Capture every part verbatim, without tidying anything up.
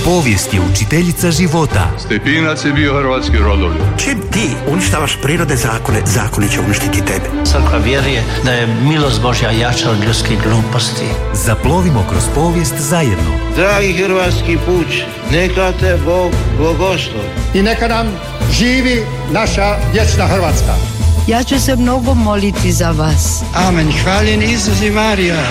Povijest je učiteljica života. Stepinac je bio hrvatski rodoljub. Čim ti uništavaš prirode zakone, zakoni će uništiti tebe. Crkva vjeruje da je milost Božja jača od ljudskih gluposti. Zaplovimo kroz povijest zajedno. Dragi hrvatski puč, neka te Bog blagoslovi. I neka nam živi naša vječna Hrvatska. Ja ću se mnogo moliti za vas. Amen. Hvaljen Isus i Marija.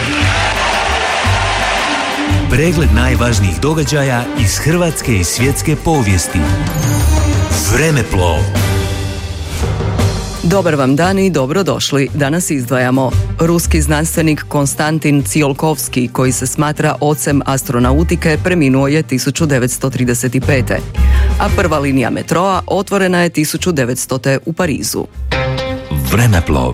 Pregled najvažnijih događaja iz hrvatske i svjetske povijesti. Vremeplov. Dobar vam dan i dobrodošli. Danas izdvajamo ruski znanstvenik Konstantin Tsiolkovski, koji se smatra ocem astronautike, preminuo je tisuću devetsto trideset pete. A prva linija metroa otvorena je tisuću devetstote u Parizu. Vremeplov.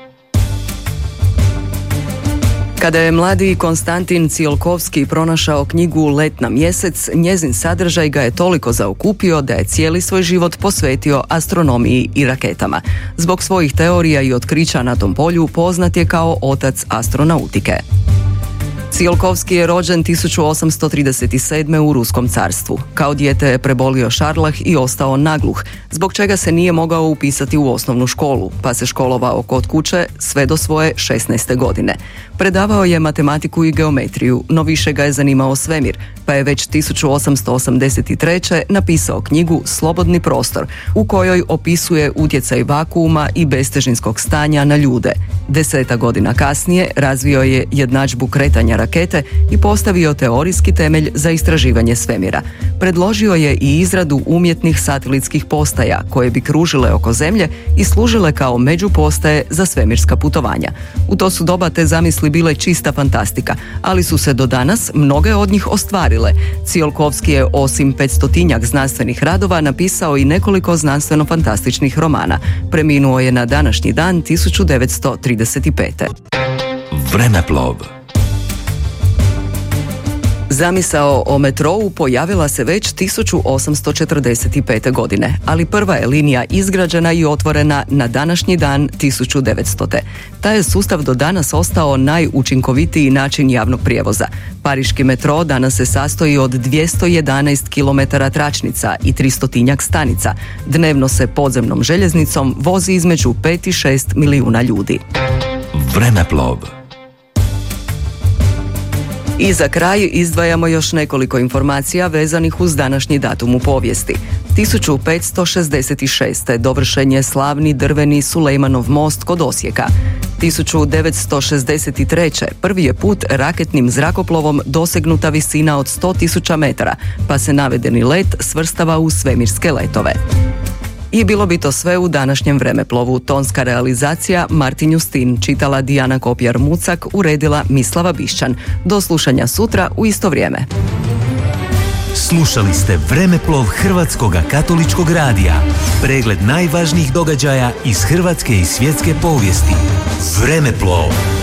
Kada je mladi Konstantin Tsiolkovski pronašao knjigu Let na mjesec, njezin sadržaj ga je toliko zaokupio da je cijeli svoj život posvetio astronomiji i raketama. Zbog svojih teorija i otkrića na tom polju poznat je kao otac astronautike. Tsiolkovski je rođen tisuću osamsto trideset sedme. u Ruskom carstvu. Kao dijete je prebolio šarlah i ostao nagluh, zbog čega se nije mogao upisati u osnovnu školu, pa se školovao kod kuće sve do svoje šesnaeste godine. Predavao je matematiku i geometriju, no više ga je zanimao svemir, pa je već tisuću osamsto osamdeset treće. napisao knjigu Slobodni prostor, u kojoj opisuje utjecaj vakuuma i bestežinskog stanja na ljude. Deseta godina kasnije razvio je jednadžbu kretanja rakete i postavio teorijski temelj za istraživanje svemira. Predložio je i izradu umjetnih satelitskih postaja koje bi kružile oko Zemlje i služile kao međupostaje za svemirska putovanja. U to su doba te zamisli bile čista fantastika, ali su se do danas mnoge od njih ostvarile. Tsiolkovski je osim petstotinjak znanstvenih radova napisao i nekoliko znanstveno-fantastičnih romana. Preminuo je na današnji dan tisuću devetsto trideset pete. Vremeplov. Zamisao o metrou pojavila se već tisuću osamsto četrdeset pete. godine, ali prva je linija izgrađena i otvorena na današnji dan tisuću devetstote. Taj je sustav do danas ostao najučinkovitiji način javnog prijevoza. Pariški metro danas se sastoji od dvjesto jedanaest kilometara tračnica i tristotinjak stanica. Dnevno se podzemnom željeznicom vozi između pet i šest milijuna ljudi. Vremeplov. I za kraj izdvajamo još nekoliko informacija vezanih uz današnji datum u povijesti. tisuću petsto šezdeset šeste. dovršen je slavni drveni Sulejmanov most kod Osijeka. tisuću devetsto šezdeset treće. prvi je put raketnim zrakoplovom dosegnuta visina od sto tisuća metara, pa se navedeni let svrstava u svemirske letove. I bilo bi to sve u današnjem Vremeplovu. Tonska realizacija Martin Justin, čitala Dijana Kopjar-Mucak, uredila Mislava Bišćan. Do slušanja sutra u isto vrijeme. Slušali ste Vremeplov Hrvatskog katoličkog radija. Pregled najvažnijih događaja iz hrvatske i svjetske povijesti. Vremeplov.